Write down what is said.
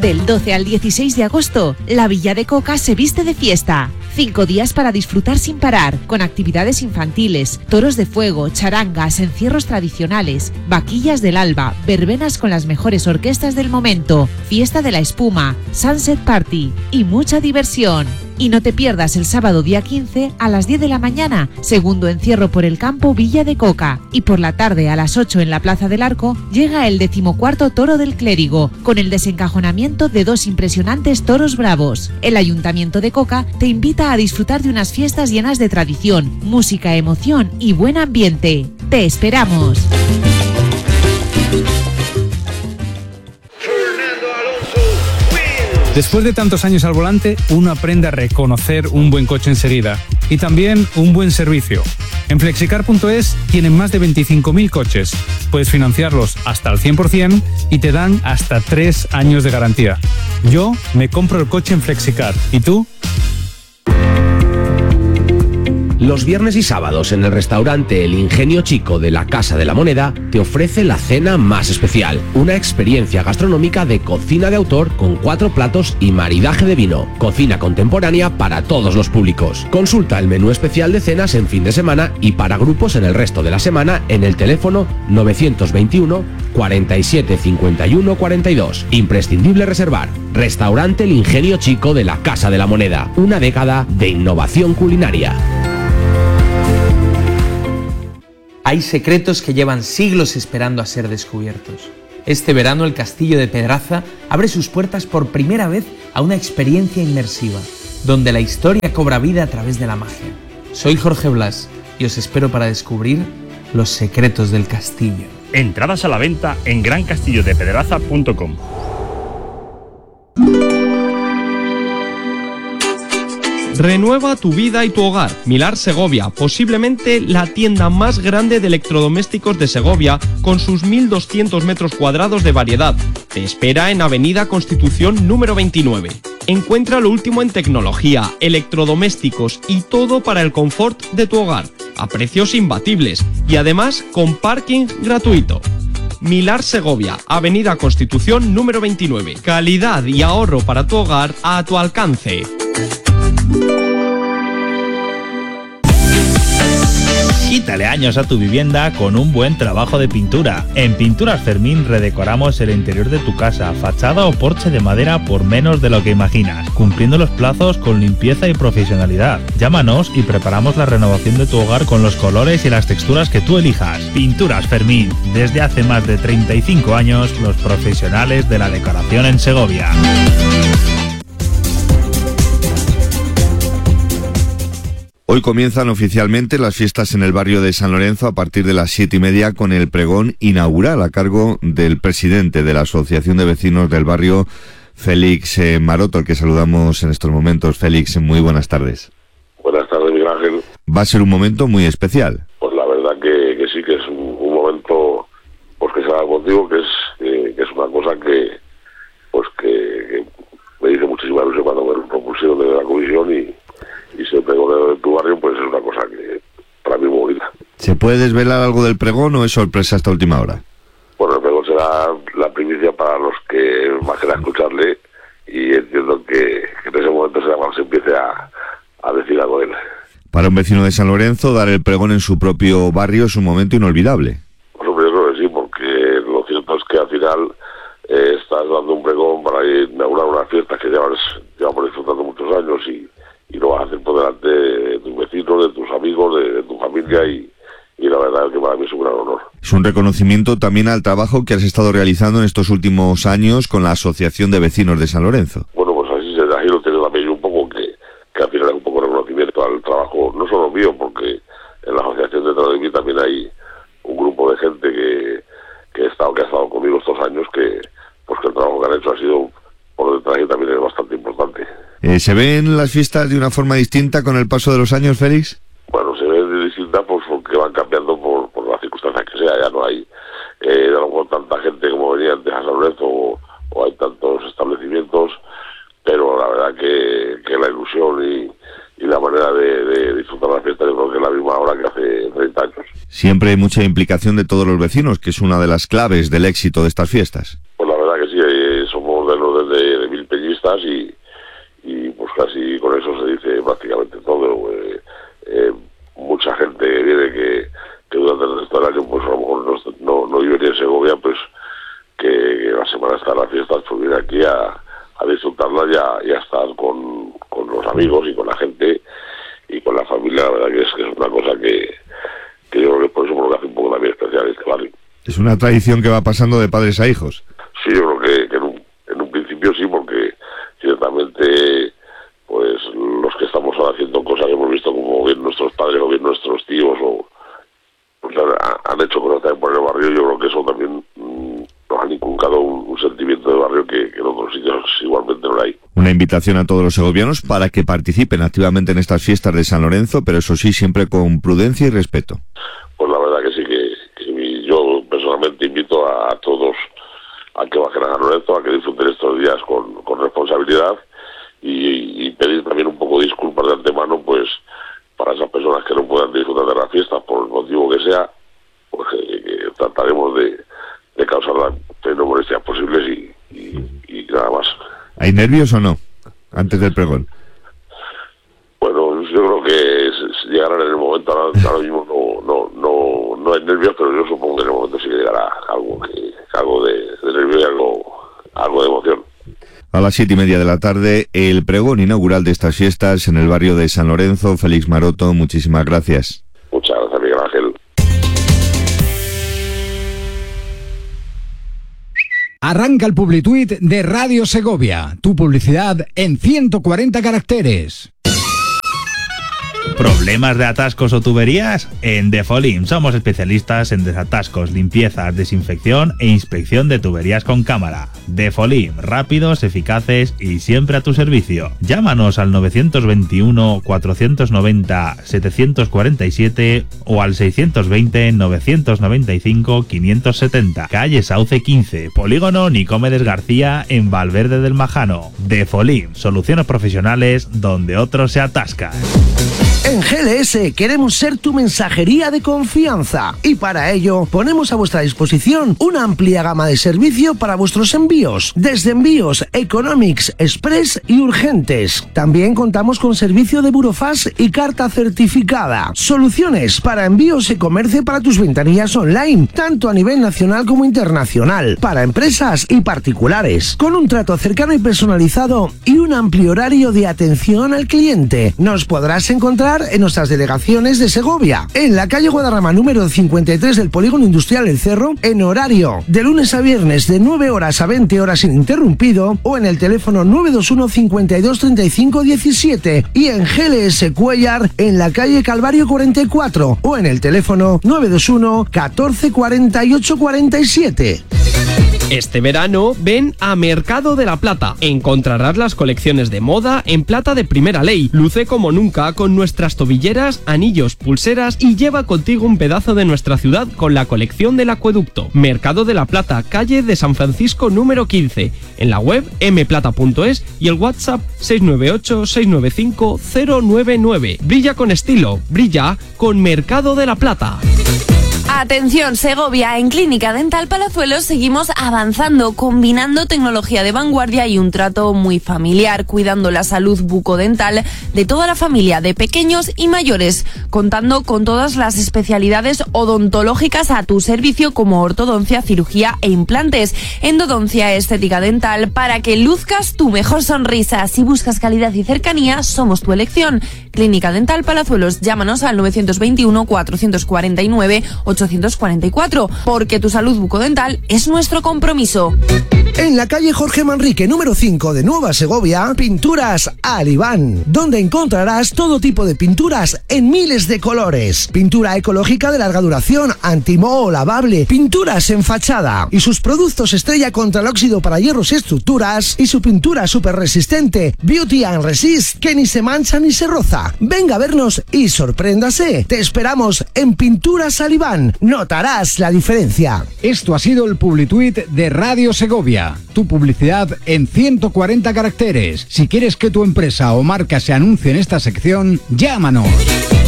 Del 12 al 16 de agosto, la Villa de Coca se viste de fiesta. 5 días para disfrutar sin parar, con actividades infantiles, toros de fuego, charangas, encierros tradicionales, vaquillas del alba, verbenas con las mejores orquestas del momento, fiesta de la espuma, sunset party y mucha diversión. Y no te pierdas el sábado día 15 a las 10 de la mañana, segundo encierro por el campo Villa de Coca. Y por la tarde a las 8 en la Plaza del Arco llega el 14º Toro del Clérigo, con el desencajonamiento de 2 impresionantes toros bravos. El Ayuntamiento de Coca te invita a disfrutar de unas fiestas llenas de tradición, música, emoción y buen ambiente. ¡Te esperamos! Después de tantos años al volante, uno aprende a reconocer un buen coche enseguida y también un buen servicio. En Flexicar.es tienen más de 25.000 coches. Puedes financiarlos hasta el 100% y te dan hasta 3 años de garantía. Yo me compro el coche en Flexicar. ¿Y tú? Los viernes y sábados en el restaurante El Ingenio Chico de la Casa de la Moneda te ofrece la cena más especial, una experiencia gastronómica de cocina de autor con 4 platos y maridaje de vino, cocina contemporánea para todos los públicos. Consulta el menú especial de cenas en fin de semana y para grupos en el resto de la semana en el teléfono 921 47 51 42. Imprescindible reservar. Restaurante El Ingenio Chico de la Casa de la Moneda, una década de innovación culinaria. Hay secretos que llevan siglos esperando a ser descubiertos. Este verano el Castillo de Pedraza abre sus puertas por primera vez a una experiencia inmersiva, donde la historia cobra vida a través de la magia. Soy Jorge Blas y os espero para descubrir los secretos del castillo. Entradas a la venta en grancastillodepedraza.com. Renueva tu vida y tu hogar. Milar Segovia, posiblemente la tienda más grande de electrodomésticos de Segovia, con sus 1.200 metros cuadrados de variedad. Te espera en Avenida Constitución número 29. Encuentra lo último en tecnología, electrodomésticos y todo para el confort de tu hogar, a precios imbatibles y además con parking gratuito. Milar Segovia, Avenida Constitución número 29. Calidad y ahorro para tu hogar a tu alcance. Quítale años a tu vivienda con un buen trabajo de pintura. En Pinturas Fermín redecoramos el interior de tu casa, fachada o porche de madera por menos de lo que imaginas, cumpliendo los plazos con limpieza y profesionalidad. Llámanos y preparamos la renovación de tu hogar con los colores y las texturas que tú elijas. Pinturas Fermín, desde hace más de 35 años, los profesionales de la decoración en Segovia. Hoy comienzan oficialmente las fiestas en el barrio de San Lorenzo a partir de las 7:30 con el pregón inaugural a cargo del presidente de la Asociación de Vecinos del Barrio, Félix Maroto, al que saludamos en estos momentos. Félix, muy buenas tardes. Buenas tardes, Miguel Ángel. Va a ser un momento muy especial. Pues la verdad que sí, que es un momento pues que se da contigo, que es una cosa que me dice muchísima ilusión cuando me lo propusieron de la comisión y se pregó de tu barrio, pues es una cosa que para mí muy bonita. ¿Se puede desvelar algo del pregón o es sorpresa hasta última hora? Bueno, el pregón será la primicia para los que más quieran escucharle y entiendo que en ese momento será cuando se empiece a decir algo de él. Para un vecino de San Lorenzo, dar el pregón en su propio barrio es un momento inolvidable. Pues yo creo que sí, porque lo cierto es que al final estás dando un pregón para inaugurar una fiesta que llevamos disfrutando muchos años y lo vas a hacer por delante de tus vecinos, de tus amigos, de tu familia y la verdad es que para mí es un gran honor. Es un reconocimiento también al trabajo que has estado realizando en estos últimos años con la Asociación de Vecinos de San Lorenzo. Bueno, pues así lo tienes también un poco que al final es un poco reconocimiento al trabajo, no solo mío, porque en la asociación detrás de mí también hay un grupo de gente que ha estado conmigo estos años que el trabajo que han hecho ha sido por detrás y también es bastante importante. ¿Se ven las fiestas de una forma distinta con el paso de los años, Félix? Bueno, se ven distintas pues porque van cambiando por las circunstancias que sea. Ya no hay a lo mejor tanta gente como venía antes a San Lorenzo o hay tantos establecimientos, pero la verdad que la ilusión y la manera de disfrutar la fiesta yo creo que es la misma ahora que hace 30 años. Siempre hay mucha implicación de todos los vecinos, que es una de las claves del éxito de estas fiestas. Pues la verdad que sí, somos órdenes de milpeñistas y pues casi con eso se dice prácticamente todo. Mucha gente viene que durante el resto del año pues a lo mejor no vive ni en Segovia, pues que la semana está la fiesta, pues viene aquí a disfrutarla y a estar con los amigos y con la gente y con la familia. La verdad que es una cosa que yo creo que por eso lo hace un poco también especial este barrio. Es una tradición que va pasando de padres a hijos. Sí, yo creo que en un principio sí, porque ciertamente pues los que estamos haciendo cosas que hemos visto como bien nuestros padres o bien nuestros tíos pues han hecho cosas también por el barrio. Yo creo que eso también nos han inculcado un sentimiento de barrio que en otros sitios igualmente no hay. Una invitación a todos los segovianos para que participen activamente en estas fiestas de San Lorenzo, pero eso sí, siempre con prudencia y respeto. Pues la verdad que sí, que yo personalmente invito a todos a que bajen a San Lorenzo, a que disfruten estos días con responsabilidad y pedir también un poco de disculpas de antemano, pues para esas personas que no puedan disfrutar de la fiesta por el motivo que sea, pues que trataremos de causar la menor molestias posibles y nada más. ¿Hay nervios o no antes del pregón? Bueno, yo creo que llegarán en el momento. Ahora mismo no hay nervios, pero yo supongo que en el momento sí que llegará algo de nervios y algo de emoción. A las 7:30 de la tarde, el pregón inaugural de estas fiestas en el barrio de San Lorenzo. Félix Maroto, muchísimas gracias. Muchas gracias, Miguel Ángel. Arranca el Publituit de Radio Segovia. Tu publicidad en 140 caracteres. ¿Problemas de atascos o tuberías? En Defolim somos especialistas en desatascos, limpiezas, desinfección e inspección de tuberías con cámara. Defolim, rápidos, eficaces y siempre a tu servicio. Llámanos al 921 490 747 o al 620 995 570. Calle Sauce 15, Polígono Nicomedes García en Valverde del Majano. Defolim, soluciones profesionales donde otros se atascan. En GLS queremos ser tu mensajería de confianza y para ello ponemos a vuestra disposición una amplia gama de servicio para vuestros envíos, desde envíos Economics, Express y urgentes. También contamos con servicio de burofax y carta certificada. Soluciones para envíos e comercio para tus ventanillas online, tanto a nivel nacional como internacional, para empresas y particulares, con un trato cercano y personalizado y un amplio horario de atención al cliente. Nos podrás encontrar en nuestras delegaciones de Segovia, en la calle Guadarrama número 53 del Polígono Industrial El Cerro, en horario de lunes a viernes de 9 horas a 20 horas ininterrumpido, o en el teléfono 921 52 35 17 y en GLS Cuellar en la calle Calvario 44 o en el teléfono 921 14 48 47. Este verano ven a Mercado de la Plata. Encontrarás las colecciones de moda en plata de primera ley. Luce como nunca con nuestras tobilleras, anillos, pulseras y lleva contigo un pedazo de nuestra ciudad con la colección del acueducto. Mercado de la Plata, calle de San Francisco número 15. En la web mplata.es y el WhatsApp 698 695 099. Brilla con estilo, brilla con Mercado de la Plata. Atención Segovia, en Clínica Dental Palazuelos seguimos avanzando, combinando tecnología de vanguardia y un trato muy familiar, cuidando la salud bucodental de toda la familia, de pequeños y mayores, contando con todas las especialidades odontológicas a tu servicio como ortodoncia, cirugía e implantes, endodoncia, estética dental, para que luzcas tu mejor sonrisa. Si buscas calidad y cercanía, somos tu elección. Clínica Dental Palazuelos, llámanos al 921 449 844, porque tu salud bucodental es nuestro compromiso. En la calle Jorge Manrique número 5 de Nueva Segovia, Pinturas Alibán, donde encontrarás todo tipo de pinturas en miles de colores. Pintura ecológica de larga duración, antimoho, lavable, pinturas en fachada y sus productos estrella contra el óxido para hierros y estructuras, y su pintura súper resistente Beauty and Resist, que ni se mancha ni se roza. Venga a vernos y sorpréndase. Te esperamos en Pinturas Alibán. Notarás la diferencia. Esto ha sido el Publituit de Radio Segovia. Tu publicidad en 140 caracteres. Si quieres que tu empresa o marca se anuncie en esta sección, llámanos.